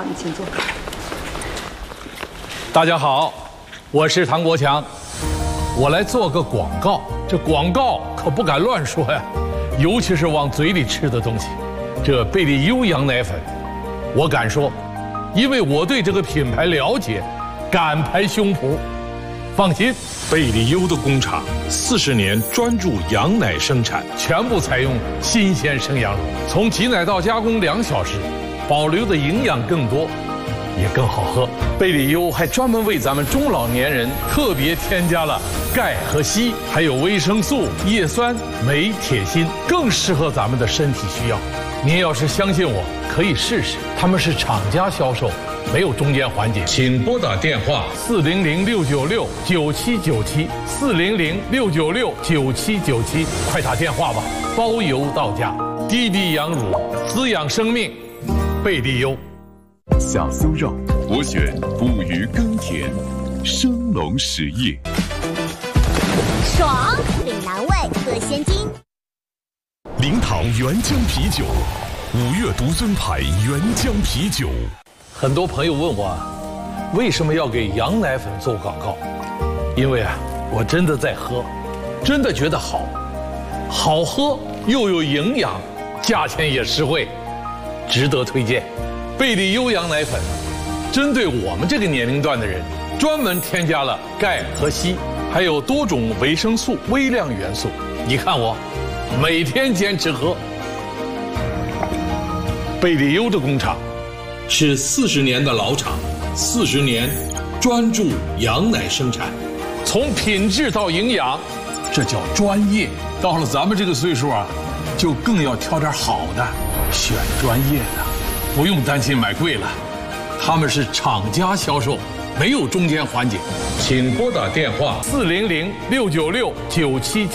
你请坐。 大家好，我是唐国强，我来做个广告。这广告可不敢乱说呀，尤其是往嘴里吃的东西。这贝利优羊奶粉，我敢说，因为我对这个品牌了解，敢拍胸脯。放心， 贝利优的工厂40年专注羊奶生产， 全部采用新鲜生羊乳，从挤奶到加工2小时，保留的营养更多，也更好喝。贝利优还专门为咱们中老年人特别添加了钙和硒，还有维生素、叶酸、镁、铁、锌，更适合咱们的身体需要。您要是相信我，可以试试。他们是厂家销售，没有中间环节。 请拨打电话 400-696-9797，400-696-9797，快打电话吧，包邮到家。滴滴羊乳，滋养生命，贝利优。 小酥肉，我选捕鱼耕田，生龙实业。 爽，岭南味喝鲜金。 临淌原浆啤酒，5月独尊牌原浆啤酒。 很多朋友问我，为什么要给羊奶粉做广告？因为我真的在喝，真的觉得好，好喝又有营养，价钱也实惠，值得推荐。贝利优羊奶粉，针对我们这个年龄段的人，专门添加了钙和硒，还有多种维生素、微量元素。你看我，每天坚持喝。贝利优的工厂是40年的老厂，40年专注羊奶生产，从品质到营养，这叫专业。到了咱们这个岁数就更要挑点好的，选专业的，不用担心买贵了。他们是厂家销售，没有中间环节。 请拨打电话 400-696-9797。